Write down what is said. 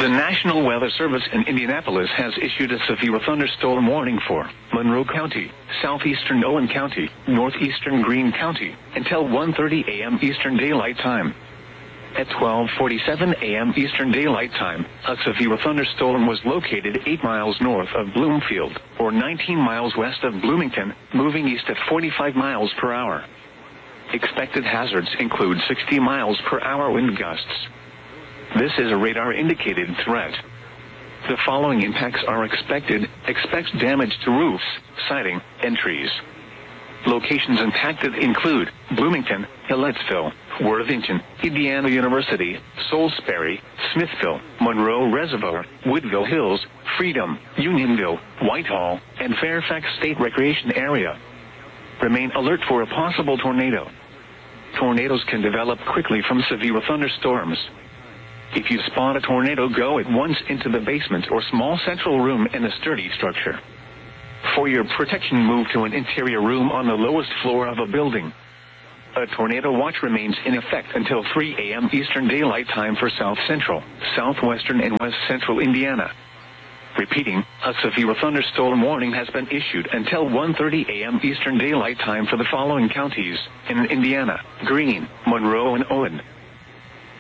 The National Weather Service in Indianapolis has issued a severe thunderstorm warning for Monroe County, southeastern Owen County, northeastern Greene County, until 1:30 a.m. Eastern Daylight Time. At 12:47 a.m. Eastern Daylight Time, a severe thunderstorm was located 8 miles north of Bloomfield, or 19 miles west of Bloomington, moving east at 45 miles per hour. Expected hazards include 60 miles per hour wind gusts. This is a radar-indicated threat. The following impacts are expected. Expect damage to roofs, siding, and trees. Locations impacted include Bloomington, Hilletsville, Worthington, Indiana University, Salisbury, Smithville, Monroe Reservoir, Woodville Hills, Freedom, Unionville, Whitehall, and Fairfax State Recreation Area. Remain alert for a possible tornado. Tornadoes can develop quickly from severe thunderstorms. If you spot a tornado, go at once into the basement or small central room in a sturdy structure. For your protection, move to an interior room on the lowest floor of a building. A tornado watch remains in effect until 3 a.m. Eastern Daylight Time for South Central, Southwestern, and West Central Indiana. Repeating, a severe thunderstorm warning has been issued until 1:30 a.m. Eastern Daylight Time for the following counties in Indiana: Greene, Monroe, and Owen.